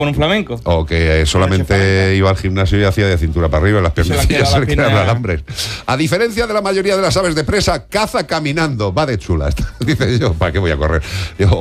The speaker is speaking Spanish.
con un flamenco. O que solamente iba al gimnasio y hacía de cintura para arriba, las piernas se le quedaban alambres. A diferencia de la mayoría de las aves de presa, caza caminando, va de chula. Dice yo, ¿para qué voy a correr?